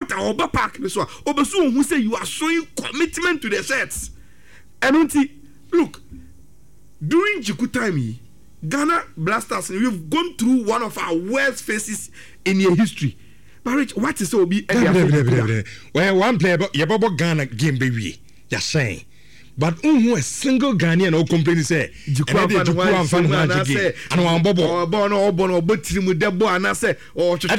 supporter oba park so obesu who say you are showing commitment to the shirts. And look, during Jiku time, Ghana Blasters, we've gone through one of our worst phases in your history. But Rich, what is so be? Well, one player, you bought Ghana game baby. You're saying. But a single Ghanaian no complain say Jiku and one bobo born or born or but with the boy and I say or to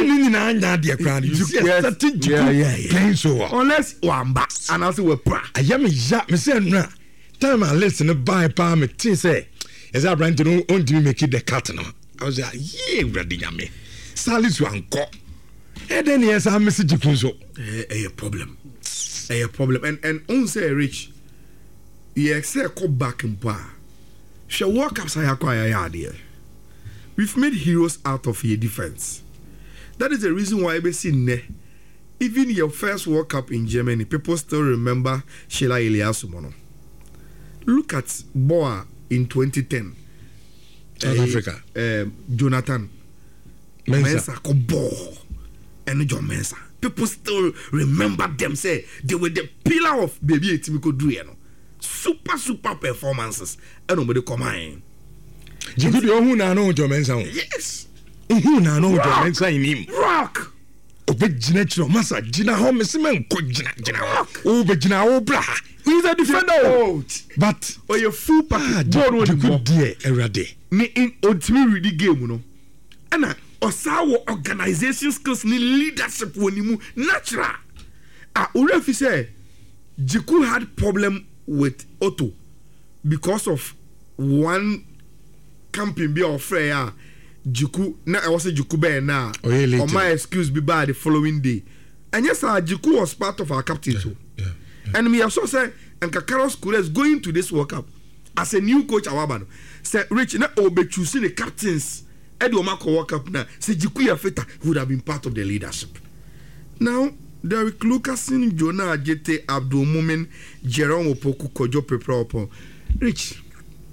unless one back and also we're proud. I am me say na time I listen buy pa me say is that brand to own to make it the cat no. I was like yeah ready me Salis one go and then yes I message Jiku so a problem and on say Rich. Ye say go back in power. She walk up say acquire there. We've made heroes out of your defense. That is the reason why we see ne. Even your first World Cup in Germany, people still remember Sheila Iliasumono. Look at Boa in 2010. South Africa. Jonathan Mensah ko Boa and John Mensah. People still remember them. Say they were the pillar of baby Timiko Duyeno. Super performances and nobody come in. Jiku who na no Jomensa. Yes. Who na no Jomensa in him. Rock. Obejinetro masa jina ho mesimen ko jina. Obejina obra. He's a defender. But your full package ball Jiku die erade. Ni in ultimate ready game no. Ana osawo organization skills ni leadership wonimu natural. Urefi say Jiku had problem with Otto because of one camping be afraid Jiku na I was say Jiku be na or my excuse be bad the following day and yes Jiku was part of our captain too and me also say and Carlos Kure is going to this World Cup as a new coach awabano say Rich na obe choosing the captains Eddie Omako World Cup na say Jiku Yafeta would have been part of the leadership. Now Derek Lucasin, Jonah Ajete, Abdul Mumin, Jerome Opoku, Kojo Pepropo. Rich,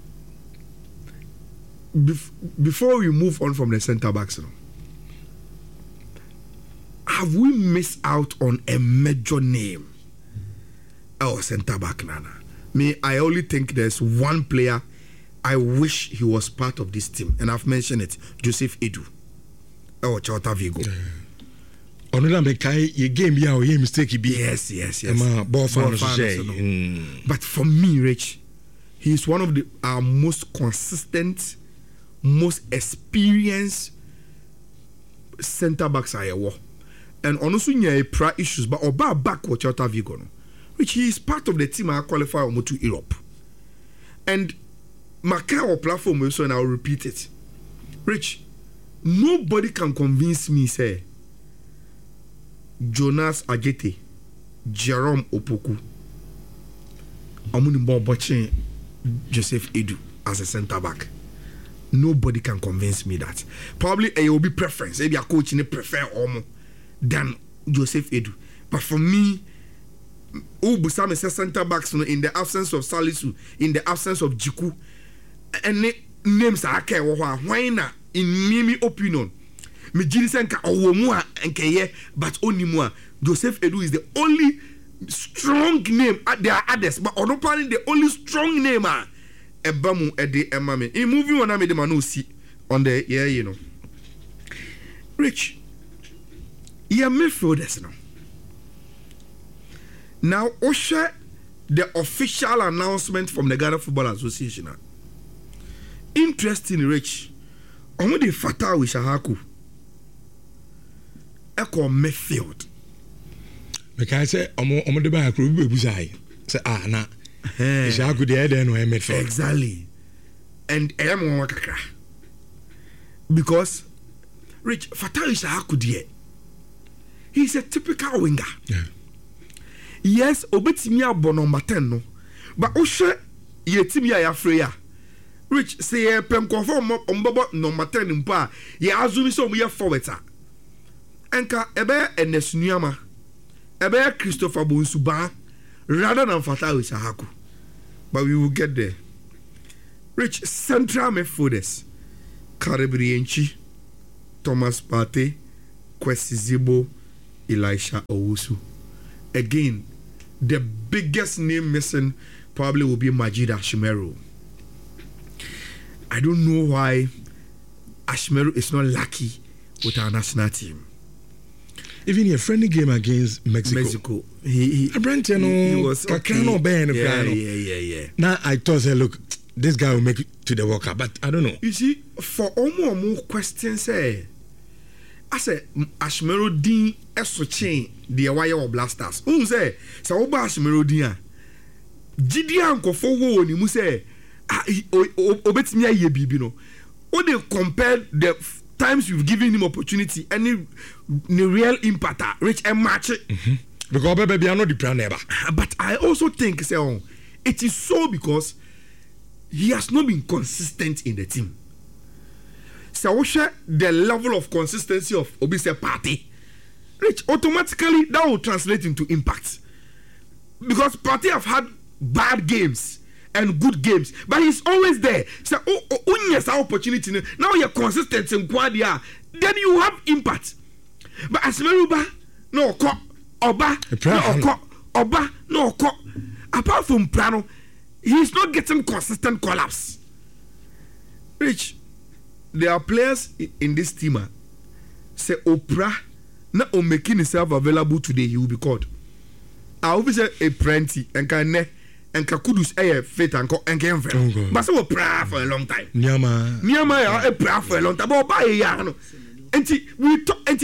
before we move on from the centre backs, have we missed out on a major name? Oh, centre back, Nana. I only think there's one player I wish he was part of this team, and I've mentioned it, Joseph Edu. Oh, Chota Vigo. Onola mekai ye game ya o ye mistake bi. Yes. Ball fans say. But for me, Rich, he is one of our most consistent, most experienced centre backs I ever. And also nya pra issues, but oba back with Chota Vigo no. Rich, he is part of the team I qualify to Europe. And Macau platform so and I'll repeat it. Rich, nobody can convince me say Jonas Ajete, Jerome Opoku, Amunimbo Bochin, Joseph Edu as a centre back. Nobody can convince me that. Probably a will be preference. Maybe a coach in prefer Omo than Joseph Edu. But for me, Busam is a centre backs in the absence of Salisu, in the absence of Jiku, and names are okay. Why not? In Mimi opinion. Me Jinisenka Owomua Nkeye, but only more. Joseph Edu is the only strong name. There are others, but on the only strong name. Ebamu Ede Emame. In moving on, I made the man see on the you know. Rich, you're midfielders now. Now, Osha, the official announcement from the Ghana Football Association. Interesting, Rich. Omo de Fatah Wishahaku. Eko midfield. Because I say omo de ba akro bi ebusai. Say na Wishahaku de ede no midfield. Exactly. And emo kakra. Because Rich Fatah Wishahaku de he's a typical winger. Yeah. Yes, obetimi abo number 10 no. But ohwe ye timi ya freya. Rich say pem confirm ombobo number 10 mpo a ye azumi so ye forward a. Enka ebe enesunuama. Ebe Christopher Bonsuba rather than Fatah Wishahaku. But we will get there. Rich central midfielders. Karibrienchi, Thomas Partey, Kwesi Zibo, Elisha Owusu. Again, the biggest name missing probably will be Majid Ashimeru. I don't know why Ashimeru is not lucky with our national team. Even a friendly game against Mexico. He was okay. Yeah. Now I thought, look, this guy will make it to the World Cup, but I don't know. You see, for almost questions, I said, Ashimeru Din Esochain, the wire of blasters. Who say, so Oba Ashimeru Din, Gideon Kofowo, and you say, Obetmia Yebibino. Or they compare the times you've given him opportunity, any real impact, reach a match. Because baby, I know the plan never. But I also think, say, it is so because he has not been consistent in the team. So the level of consistency of Obise Party, which automatically that will translate into impact. Because Party have had bad games and good games, but he's always there. So yes, opportunity now you're consistent in Quadia, then you have impact. But as Meruba, no Oba, no apart from Prano, he's not getting consistent collapse. Rich, there are players in this team. Say Oprah, not making himself available today, he will be called. I always say a plenty and can Kudus a fit and can but so Oprah for a long time. Nyama a prayer for a long time. But by a year, and we talk and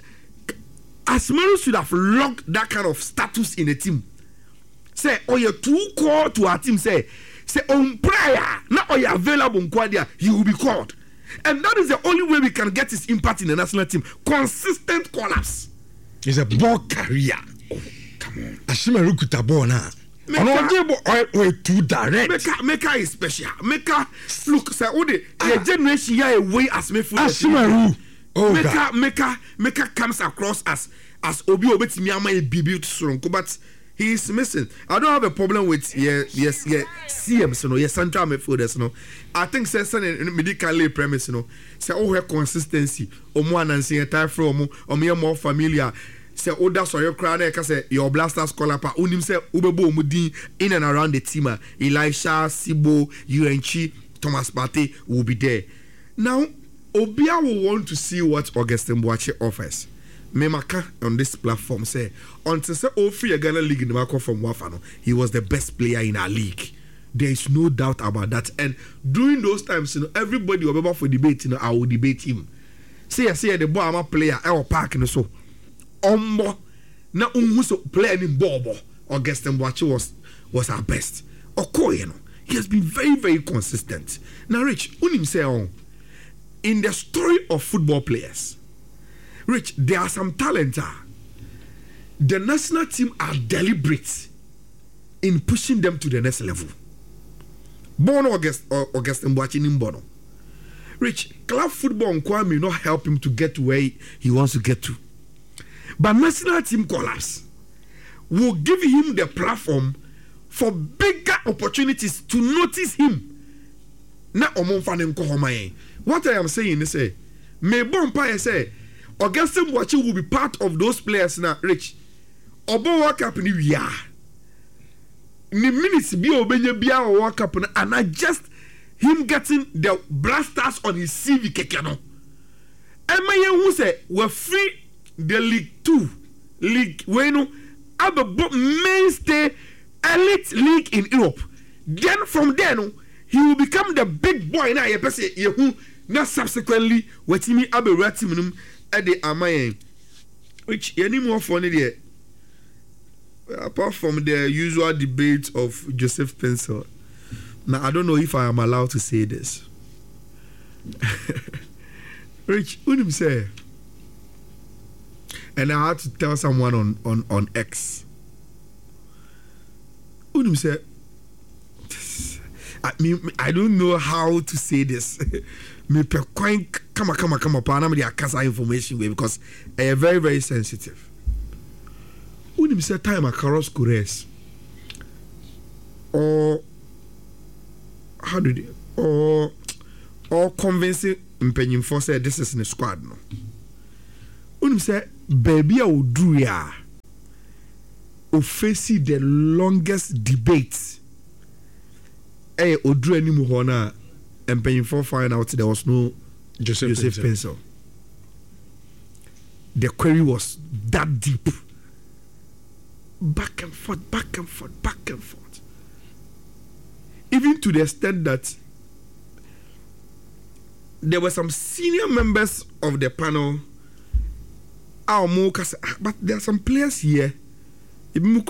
Asmeru should have locked that kind of status in the team. Say, oh, you're too called to our team. Say on prayer, now oh, you're available in Quadia, he will be called. And that is the only way we can get his impact in the national team. Consistent collapse. It's a ball career. Oh, come on. Ashimeru Kutabona now. Too direct. Meka is special. Meka, look, say, oh, the generation here away as me for Ashimeru. Oh, Meka comes across as Obi Obetimiama a bibi to Soronko, but he is missing. I don't have a problem with CMs, central midfielders, I think say medically premise, say her consistency, more familiar. Say that's why your crown say your blasters call up unim say ubebo mudin in and around the team. Elisha, Sibo, UNC, Thomas Partey will be there. Now Obia will want to see what Augustine Boache offers. Memaka on this platform say until say free Ghana League in the market from Wafano, he was the best player in our league. There is no doubt about that. And during those times, everybody will be for debate. I will debate him. Say the boy I'm a player. I will park in so. Ombo na umuso player in Bobo. Augustine Boache was our best. Okoye he has been very very consistent. Now Rich, unim say in the story of football players, Rich, there are some talent. The national team are deliberate in pushing them to the next level. Born Augustine Boache Nimbono. Rich, club football may not help him to get to where he wants to get to. But national team collapse will give him the platform for bigger opportunities to notice him. What I am saying is, may Bompire say, Augustine Boache will be part of those players now, Rich. Obo World Cup ni we are. Ni minutes be obenye bia World Cup and I just him getting the blasters on his CV kekeno. Emaye who say we free the League 2, League Weno, have mainstay elite league in Europe. Then from there, he will become the big boy now. Now subsequently, what me abe ratimum at the Amaye, which any more funny there. Apart from the usual debate of Joseph Pencil, now I don't know if I am allowed to say this. Rich, unim say, and I had to tell someone on X. Unim say, I don't know how to say this. Me pe coin come up. I'm the Akasa information way because I am very very sensitive. Unim say time across Kures or how did it or convincing Mpenyin for say this is in the squad no. Unim say baby a oduru ya o face the longest debate oduru anim ho na mpanyinfo find out there was no Joseph Pencil. The query was that deep. Back and forth. Even to the extent that there were some senior members of the panel. But there are some players here. Then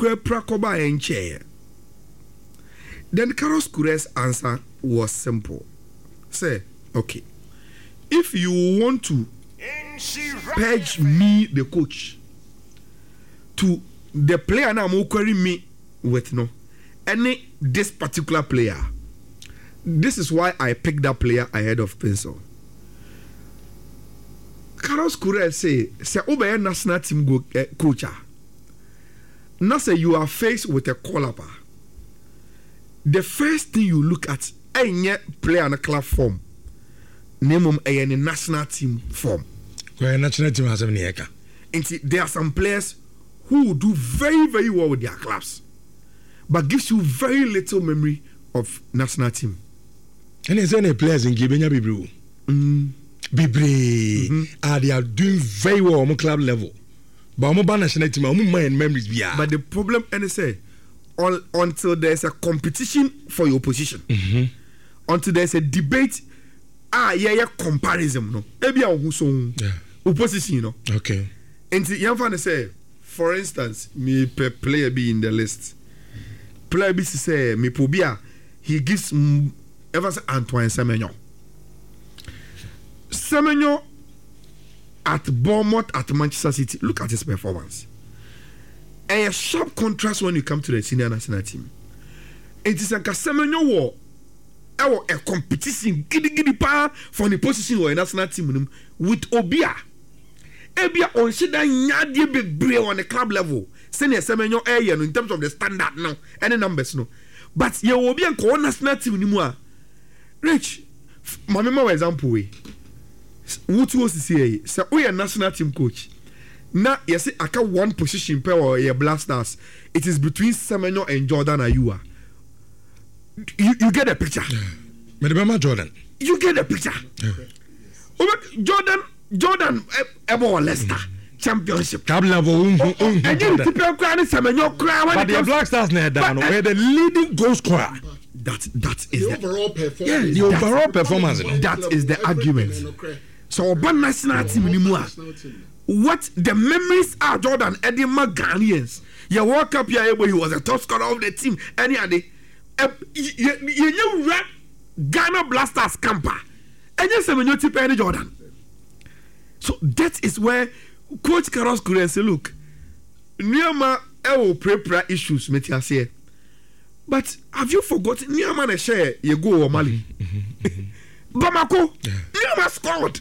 Carlos Queiro's answer was simple. Say, okay, if you want to purge me, the coach, to the player now I'm querying me with this particular player. This is why I picked that player ahead of Pencil. Carlos Queiroz say Obey national team coach. Now say you are faced with a call-up. The first thing you look at any player on a club form. Name a national team form. National team has there are some players who do very, very well with their clubs, but gives you very little memory of national team. And there's any players in Gibenya Bibru. They are doing very well on club level. But on national team, mind memories. But the problem, and say, until there's a competition for your position, until there's a debate, comparison, no, maybe opposition, no. Okay. And you can say, for instance, me player be in the list. Player B say me pobia, he gives ever Antoine Semenyo. Semenyo at Bournemouth, at Manchester City. Look at his performance. A sharp contrast when you come to the senior national team. It is like a Semenyo war. A competition giddy power for the position or a national team with Obia. Ebia on shida nyadie bebre on the club level. Senior Semenyo area in terms of the standard now, any numbers no. But ye will be a national team ni mua. Rich, my example we. What was say? So we a national team coach. Now you see, I got one position per or a Blasters. It is between Semenyo and Jordan Ayua. You get a picture. Remember Jordan. You get a picture. Jordan Ebo Leicester Championship. Club level. And you people crying Semenyo cry. But the Black Stars down where the leading goal scorer. That is the overall performance. Yeah, the overall performance. That is the argument. So one national team anymore. What the memories are Jordan Eddie Ghanaians. You walk up here where he was a top scorer of the team. Any day. You rat Ghana Blasters camper. And you Semenyo tip Eddie Jordan. So that is where Coach Carlos Queiroz say, look, Niama prepare issues say. But have you forgotten Niama na share you go Mali? Bamako, Niama scored.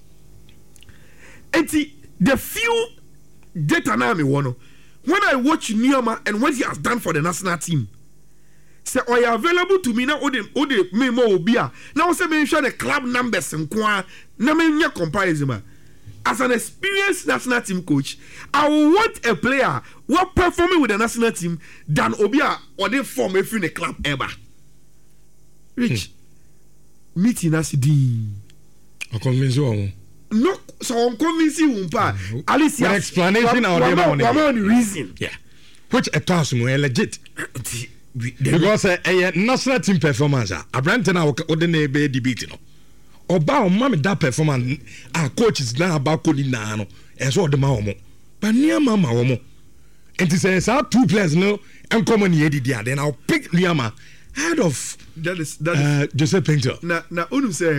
And the few data now me one. When I watch Niama and what he has done for the national team, say are you available to me now? Ode me more obia. Now say me share the club numbers and kwa na me comparison. As an experienced national team coach, I want a player who are performing with the national team than Obia or they form in the club ever. Rich, meeting us the. I convince you. No, so I'm convincing you, pa. At least an explanation or the reason. Yeah, which a task more legit. Because a national team performance, a brand now ordinary debate. Oba o mama that performance our coaches na about coding na no eso de ma omo but Niama ma omo and it says our two players no and common here then I'll pick Niama head of that is Joseph Painter na unu say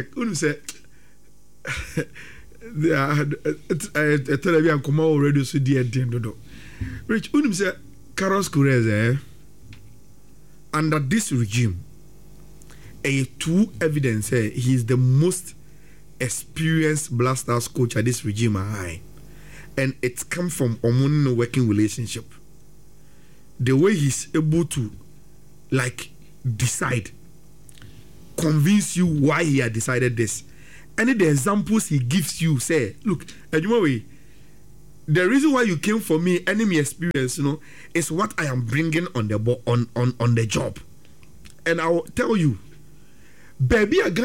television come already so dear do Rich unu say Carlos Queiroz under this regime a true evidence he is the most experienced Blasters coach at this regime and it's come from a working relationship. The way he's able to like decide, convince you why he had decided this, and the examples he gives you say, look, the reason why you came for me, enemy experience, is what I am bringing on the job. And I will tell you, baby, I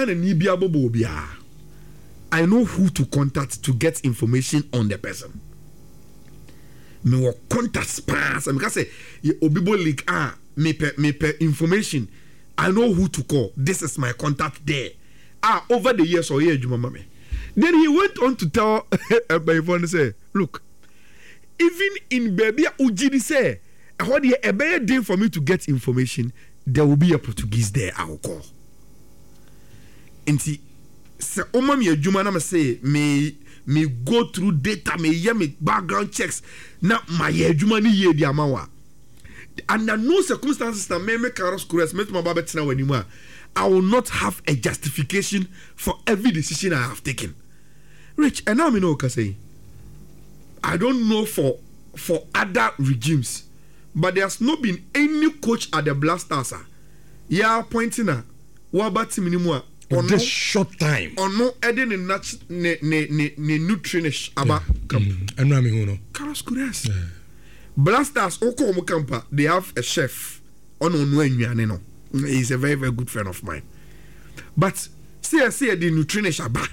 know who to contact to get information on the person. Me will contact spans and because say Obibo leak me per information. I know who to call. This is my contact there. Over the years or years, Jumamame. Then he went on to tell Ebayfon say, look, even in baby Ujidi say, what the a better day for me to get information, there will be a Portuguese there I will call. And see, say Omami Jumana say me go through data, me hear me background checks. Now my Jumani ye di amawa. Under no circumstances that may make Carlos Queiroz make my baby tina anymore. I will not have a justification for every decision I have taken. Rich, and now me know what I say. I don't know for other regimes, but there's not been any coach at the Black Stars. Yeah, pointing at what about Timinimua on this short time. Or no, adding in nutrition about and Rami Huno. Carlos Queiroz. Black Stars, Okomo Kampa, they have a chef on Onwenyanino. He's a very, very good friend of mine. But see the nutrition aba.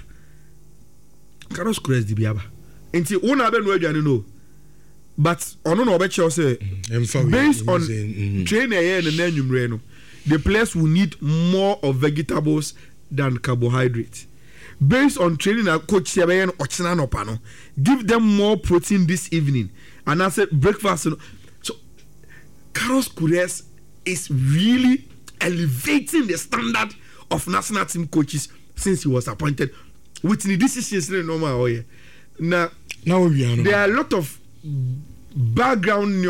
Carlos Queiroz di biaba. Enti una be no aduane no. But ono no obeche say based on training here and nanwumre no, the players will need more of vegetables than carbohydrates. Based on training a coach here no ochina no pa no, give them more protein this evening. And I said breakfast. So Carlos Queiroz is really elevating the standard of national team coaches since he was appointed. With the decisions normal now there are a lot of background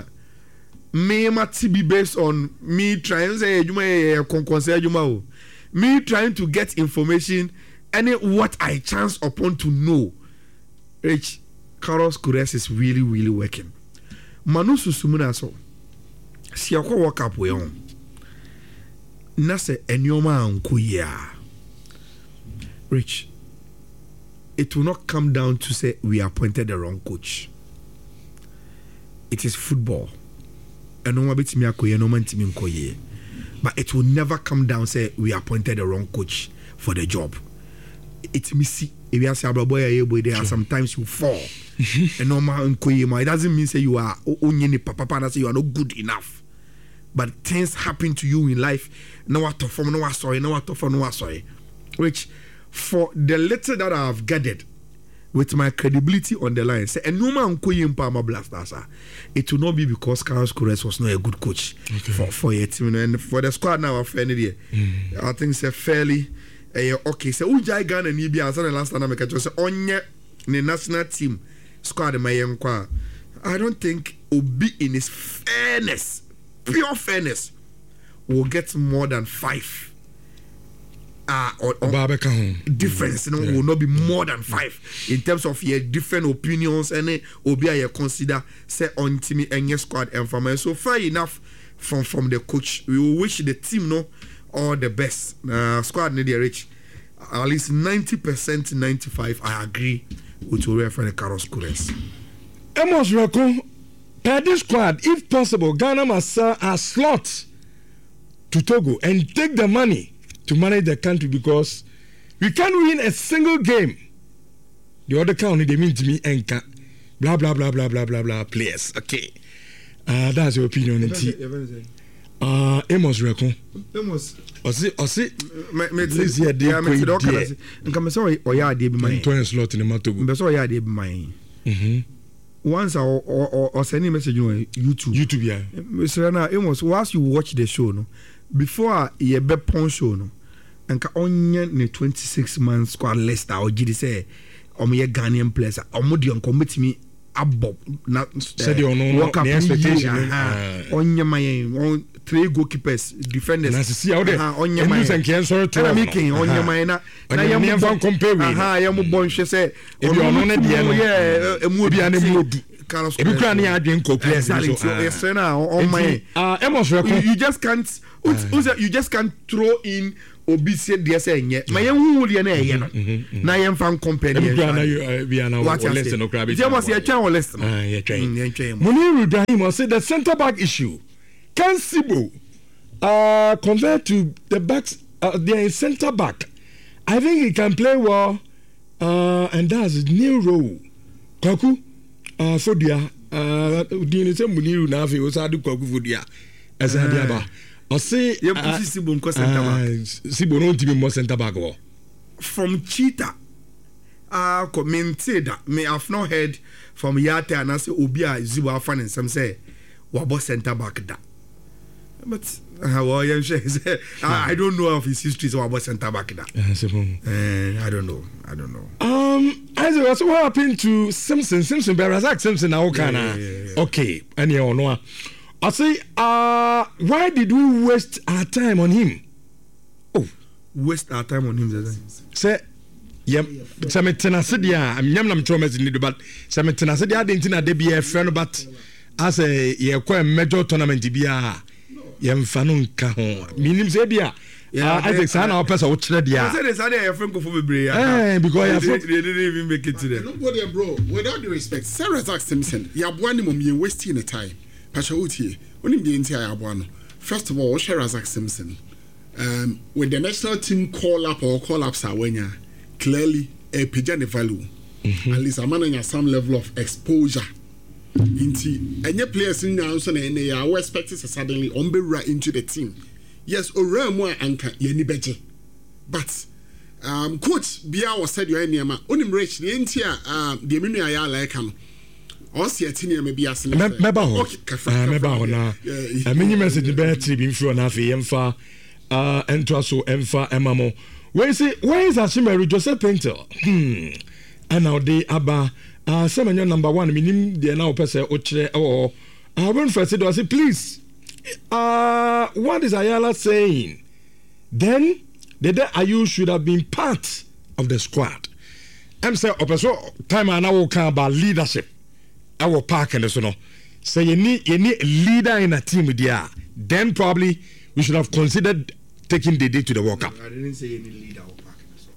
may be based on me trying to me trying to get information and what I chance upon to know. Rich Carlos Queiroz is really, really working. Manu Susumuna so si akwa work up we on na se enyoma anko ya. Rich, it will not come down to say we appointed the wrong coach. It is football. But it will never come down say we appointed the wrong coach for the job. It's missy. If you say there are sometimes you fall. It doesn't mean say you are only papa say you are not good enough. But things happen to you in life. No what to form, no what sorry, no what to form, no what sorry. Which for the letter that I have gathered with my credibility on the line, say it will not be because Carlos Queiroz was not a good coach for your team. And for the squad now, I think it's a fairly okay. So Ujai Ghana and Libya as the last time I say onye the national team squad I don't think Obi in his fairness, pure fairness, will get more than 5. Difference will not be more than 5 in terms of your different opinions and Obi I consider say on team and your squad and from so far enough from the coach. We will wish the team all the best. Squad need reach at least 90%, 95%. I agree with your friend Carlos Queiroz. Amos Rako, per this squad, if possible, Ghana must sell a slot to Togo and take the money to manage the country because we can't win a single game. The other country they mean to me enka blah blah blah blah blah blah blah players. Okay, that's your opinion. Amos Rako. Amos. Osi. Let's hear the question. Nka sorry oya dey be my. Twenty slot in the Togo. Be sorry oya dey be my. Once or send a message on YouTube. Yeah. Mr. Rana, Amos, once you watch the show, no, before you be pon show, no, and ka onye ne 26 months squad list or GD say, ye Ghanaian players, modi on commit me above. Not said you know what the expectation. Onye my on 3 goalkeepers, defenders. And see how they onye my sorry to I'm making onye my na you never compare with. Ya mo bon she say if you are not there no emu bi ane mu odu Carlos ebi kura ne adwen ko players so on my Amos Rako you just can't throw in obi se deɛ sɛ ɛnyɛ ma yɛnhu deɛ na ɛyɛ no na yɛmfa company Muniru Ibrahim say the centre back issue can Sibo compared to the backs their centre back I think he can play well and that's his new role Kwaku Fodia Dini say Muniru na afi osadu Kwaku Fodia Ezadiaba I say Sibo nko centre back Sibo no team more centre back from Cheetah commented me have not heard from Yate and I say Obia Ziwa fan and some say wabo centre back da but I don't know of his history so wabo centre back da I don't know Isaac, so what happened to Simpson Berazak Simpson now kana okay any no I say why did we waste our time on him waste our time on him say yeah sametena se dia amnyam nam chomes ni do but sametena se dia dentina de bia friend but as a ye kwa major tournament bia ye mfa no nka ho minim se bia Isaac sana opesa wo kire dia say they say your friend go for bebre because they didn't even make it to them nobody bro without the respect Sarah Simpson ya boa ni mom ye wasting the time pasha utie onim de ntia ya boa no first of all Sarah Simpson with the national team call ups awenya clearly a pejane value at least a man in some level of exposure into any players in now so they are expected suddenly on right into the team yes oremo anka yeni beje but coach bia was said your name onim rich the entia the menu aya like am o se tini am bia se meba ho na amini message be tri bi mfro na afi yemfa ento so emfa emamo where is Ashimeru Joseph Painter and now they aba semenyo number 1 minim de na opese o kire when first do I say please what is Ayala saying then the day Ayu should have been part of the squad I'm say opeso time na wo kan about leadership our park and so no say you need a leader in a team there then probably we should have considered taking the day to the World Cup. I didn't say any leader or park.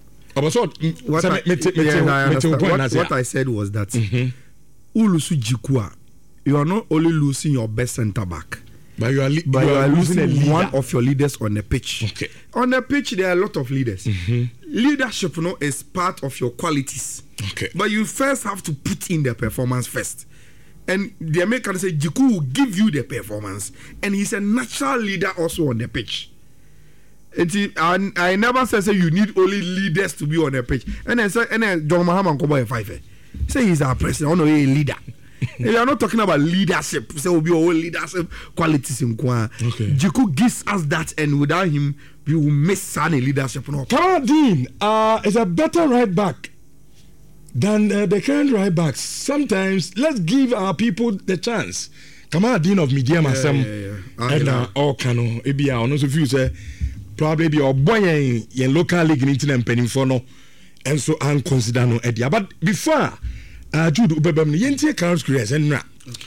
What I said was that Ulusu Jikua, you are not only losing your best centre back, but you are losing one of your leaders on the pitch. Okay. On the pitch, there are a lot of leaders. Leadership, is part of your qualities. Okay. But you first have to put in the performance first. And the Americans say Jiku will give you the performance, and he's a natural leader also on the pitch. I never say you need only leaders to be on the pitch. And then John Mahama Kobo a 5. Say he's our president, a leader. We are not talking about leadership. Say will be all leadership qualities in Kwa. Okay. Jiku gives us that, and without him, we will miss any leadership. Karadin is a better right back than the current right backs. Sometimes let's give our people the chance. Karadin of Medium and all Kano Ebia on also few say. Probably be a boy in local league in Internet penning for no, and so I'm consider no idea. But before Jude Ubebam Yentia Carlos Cruz and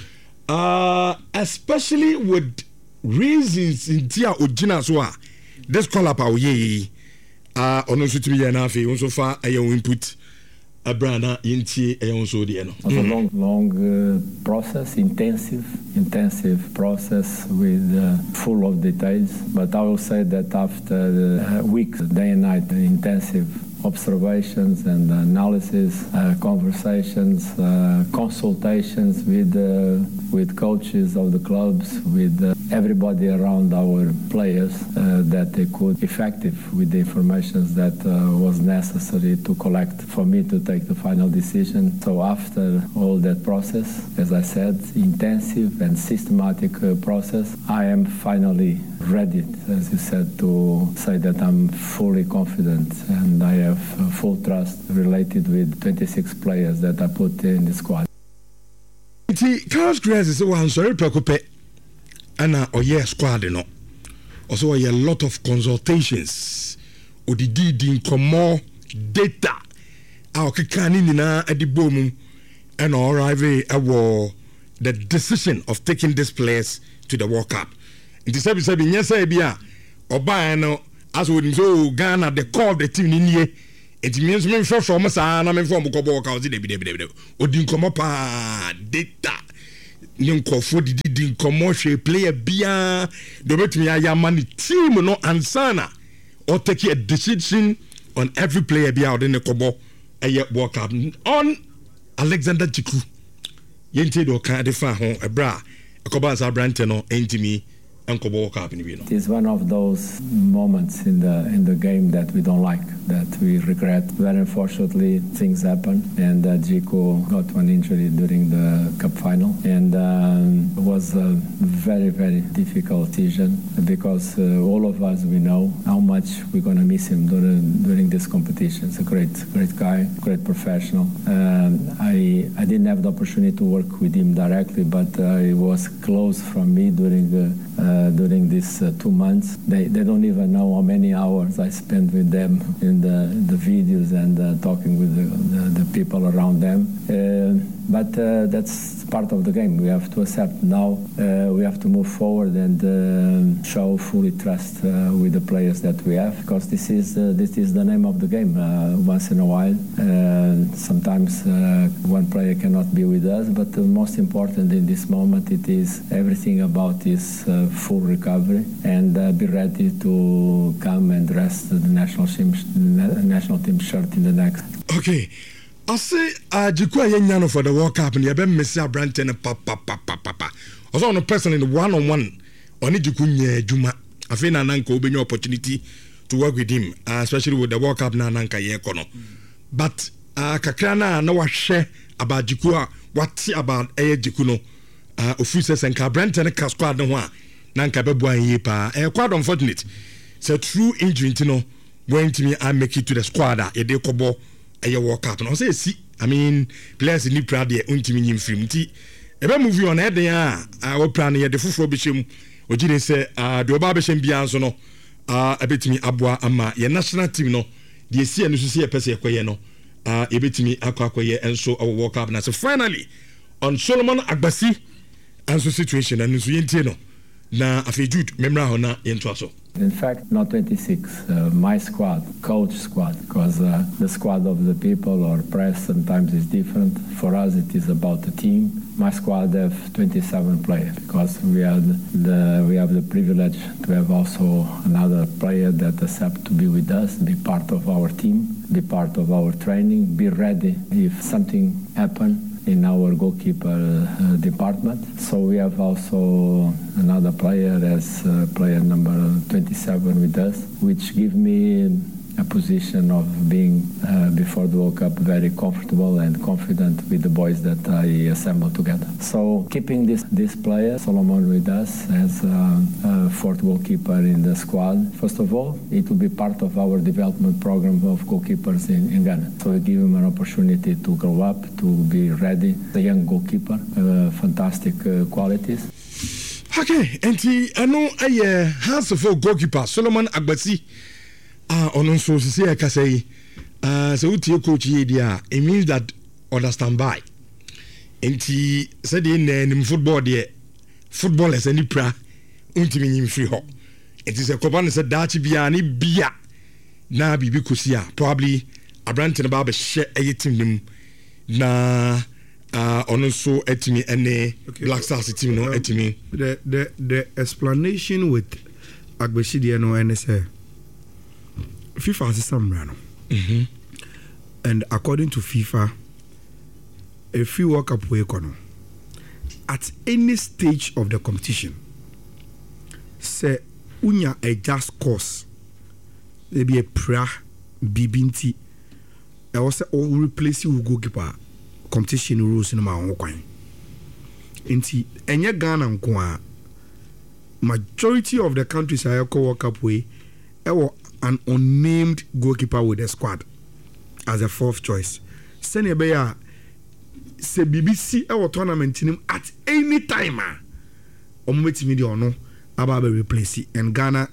especially with reasons in Tia Ojina Swa, this call up our ye on also to be enough, so far a young input. A brand into a also the end. It was a long process, intensive process with full of details. But I will say that after weeks, day and night, intensive observations and analysis, conversations, consultations with coaches of the clubs, with everybody around our players, that they could effective with the information that was necessary to collect for me to take the final decision. So after all that process, as I said, intensive and systematic process, I am finally ready, as you said, to say that I'm fully confident and I have full trust related with 26 players that I put in the squad. Carlos Cruz is one sorry preoccupé and squad no. Also a lot of consultations or the deed more data our kikani na adibom and arrive the decision of taking this players to the World Cup. In the service yes bia oba no as we so Ghana they call the team in here. It means me from sa na me from ko bo ka o di de odi nkomo pa data ni nkofo di nkomo hwe player bia do betumi ayama ni team no ansana or take a decision on every player bia o de ne kobo eye World Cup on Alexander Jiku yente do ka de fa ho ebra akoba sa brante no entimi. It is one of those moments in the game that we don't like, that we regret. Very unfortunately, things happen, and Jiku got one injury during the cup final, and it was a very, very difficult decision because all of us, we know how much we're going to miss him during this competition. He's a great guy, great professional. I didn't have the opportunity to work with him directly, but it was close from me during these 2 months. They don't even know how many hours I spent with them in the videos and talking with the people around them. But that's part of the game. We have to accept now. We have to move forward and show fully trust with the players that we have, because this is the name of the game. Once in a while, sometimes one player cannot be with us, but the most important in this moment, it is everything about is full recovery and be ready to come and rest the national team shirt in the next. Okay. I say Jiku Yenyano for the World Cup and Yabe Messia Branton papa. Also on a person in the one-on-one on Jiku Juma. I feel Nananko will be your opportunity to work with him, especially with the World Cup Nananka Yekono. But Kakrana no share about Jiku, what about Jikuno officers and Cabranton Casquad no one. Nanka Bebuan Yepa, quite unfortunate. It's a true injury to know when to me I make it to the squad a day kobo a World Cup. And I say, see, I mean, players in the proud there ultimate in film. Ebe movie on head there, our plan here, the full bisham, or did say, the Obabisham Bianzono, a bit me abwa ama, your national team no, the see and see a person no, a bit me aquaquaye, and so our World Cup. And so finally, on Solomon Agbasi, and so situation, and so yentino. Na afejude memra hona yentwaso. In fact, not 26. My squad, coach squad, because the squad of the people or press sometimes is different. For us, it is about the team. My squad have 27 players because we have the privilege to have also another player that accept to be with us, be part of our team, be part of our training, be ready if something happens in our goalkeeper department. So we have also another player as player number 27 with us, which give me a position of being before the World Cup very comfortable and confident with the boys that I assembled together. So keeping this player, Solomon, with us as a fourth goalkeeper in the squad, first of all, it will be part of our development program of goalkeepers in Ghana. So we give him an opportunity to grow up, to be ready. The young goalkeeper, fantastic qualities. Okay, and I know a hands of goalkeeper, Solomon Agbasi. On so say I can say so uti coach here it means that understand by enti said in football there football is any pra untimi nyim free ho it is a copan said that bia ni bia na bibi kosia probably Abranton ba be share a team nim na on so etimi ene Black Stars team no etimi the explanation with Agbesi there no ene say FIFA has some run. And according to FIFA, if you walk up at any stage of the competition, say unya a just course, maybe a pra bibinti, I was all replace you goalkeeper competition rules in my own coin. Inti enya Ghana nkwa majority of the countries I walk up way, an unnamed goalkeeper with the squad as a fourth choice. Senior Beya say BBC our tournament team at any time. Media or no about replace and Ghana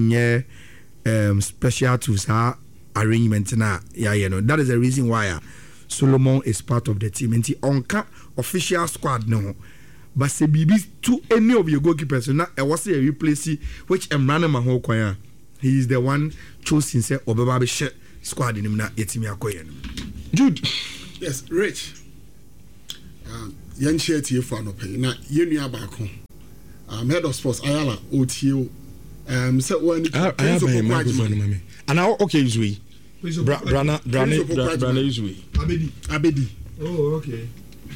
and special tools arrangement na that is the reason why Solomon is part of the team and onka official squad no. But say BBC to any of your goalkeepers na was a replace which random whole choir. he is the one chosen say obeba be share squad nim na yetimi akoye no. Jude. Yes, Rich. Yan share tie for anope na yenua baako. Head of sports Ayala OTO. So when microphone and now okay Izui. Brana Izui. Abedi. Oh, okay.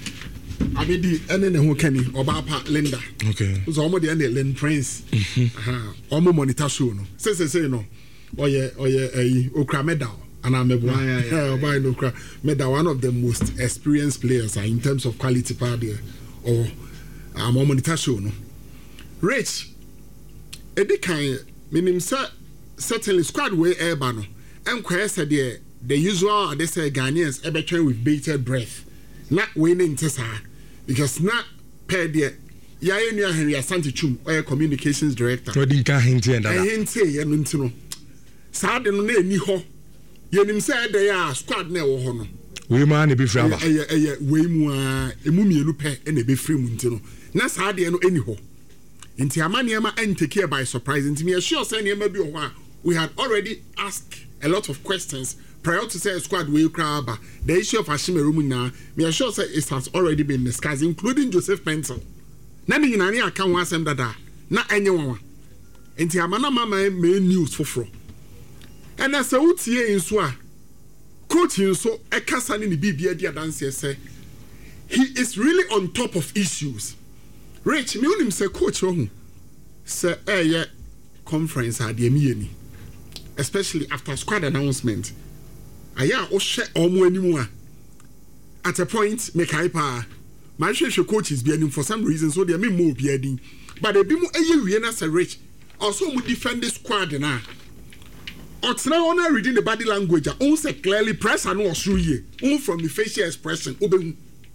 Abedi ene ne ho kani Obapa Linda. Okay. So omo de Lynn Prince. Omo monitor show no. Say no. Oye okra medal and amebo. Oba no okra medal, one of the most experienced players in terms of quality power there or monitor show no. Rich edi kan minim certainly squad way airba no. Enquire said the usual they say Ghanaians ever train with bated breath. Not winning tesa because not per the Yaya Henry Asante Chum or communications director. Odinka hinti and that. Hinti no. Sad no ni ho. Yenim say they are squad na wo ho no. We man e be free aba. We mu emu mienu pe na be free mu ntino. Na sad no eni ho. Nti amaniema take by surprise. Nti me sure say niema bi ho a we had already asked a lot of questions prior to say squad way craba. The issue of Ashimerumu now, me sure say it has already been discussed, including Joseph Pencil. Nani inani account was them dada. Na anyone. Enti amana mama main news for. And as a utie in swa, coach in so a kasani ni BBA dia dance say he is really on top of issues. Rich, me unim say coach who say conference had the especially after squad announcement. Aya o she omo animu at a point make hyper my coaches be anim for some reason so they me more be adin but they be mu eye na say Rich also mu defend the squad na otna ona reading the body language on say clearly press and was through here on from the facial expression oben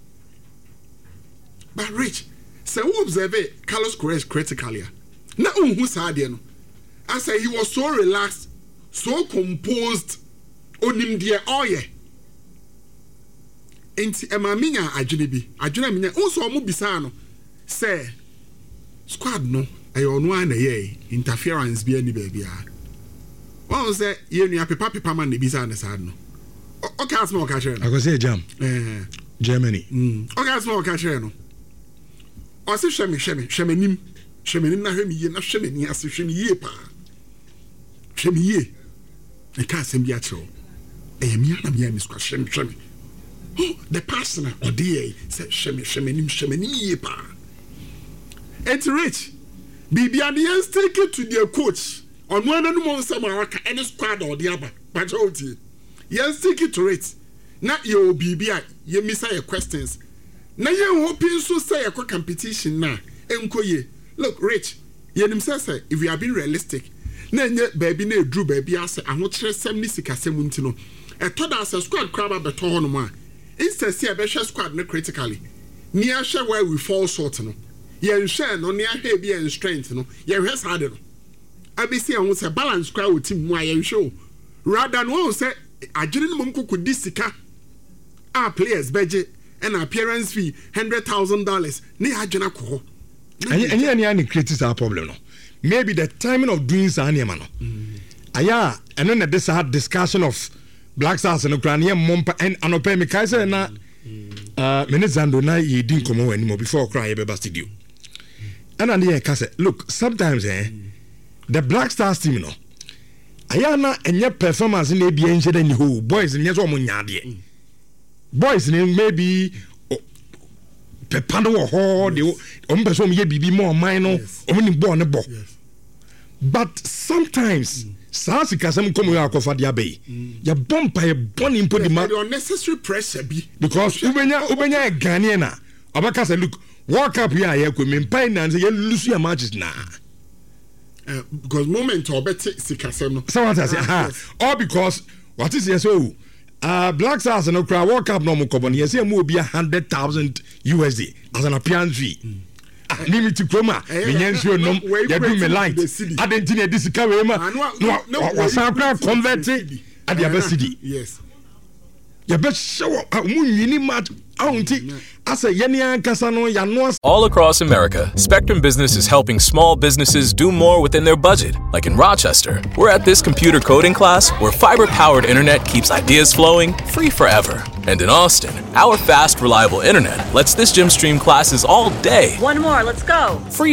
but Rich say we observe Carlos Correa critically na who said no I say he was so relaxed, so composed onim dia oye enti emaminya adwene minya unso omo bisa no say squad no ayo no ana ye interference bi ani ba bia won say ye nua pepa man ne bisa na sad no okay as no ka chere no I go say jam Germany okay as no ka chere no o se hwemi nim na hwemi ye na hwemi ni ase hwemi ye pa hwemi ye e ka sem bia chere the person or DA said Shemanim ye pa. It's Rich. Bibianians take it to their coach on one and one Samaraka any squad or the other. Majority. Yes, take it to it. Not your BBI, ye miss your questions. Now you hoping so say a competition now. Enkoye. Look, Rich, ye himself say if we are being realistic. Nenye baby ne drew baby ase ahotre sem ni sika semuntino e to da ase squad craba beto ho no ma instead see e be hwe squad no critically ni a hwe where we fall short no ye hwe no ni a hwe bi en strength no ye hwe sade no abisi an say balance kwa wo team mu a ye hwe rather no say agire no mumko di sika our players budget and appearance fee $100,000 ni agena ko any creates our problem no. Maybe the timing of doing Sanyamano. Aya, and then this had discussion of Black Stars and Ukrainian Mompa and Anopemi Kaiser na Menezando na ye didn't come anymore before crying about studio. And on the Kase, look, sometimes the Black Stars team no. Ayana and your performance in the BNJ and who boys in your woman boys in maybe Pepano or the person ye be more minor only born a book. But sometimes Sasika some come out of the bay. Ya bump by a bonny input the unnecessary pressure be because Ubenya Ghanaiana. Abaka say, look, walk up here, you could mean pine and say you lose your matches now. Because moment or better Sikasem. So what I say, or because what is so Black Stars and Okra walk up normal company, yes, it will be $100,000 USD as an appearance fee. Limit to Chroma, Vincenzo, no, you do me light. I didn't think this carry was converted at the other city. Yes. You best show up a moon, you need All across America, Spectrum Business is helping small businesses do more within their budget. Like in Rochester, we're at this computer coding class where fiber-powered internet keeps ideas flowing free forever. And in Austin, our fast, reliable internet lets this gym stream classes all day. One more, let's go. Free